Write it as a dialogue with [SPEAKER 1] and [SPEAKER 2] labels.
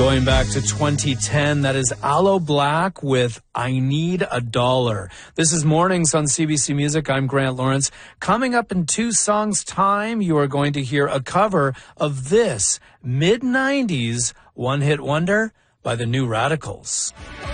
[SPEAKER 1] Going back to 2010, that is Aloe Black with I Need a Dollar. This is Mornings on CBC Music. I'm Grant Lawrence. Coming up in 2 songs' time, you are going to hear a cover of this mid-90s one-hit wonder by the New Radicals.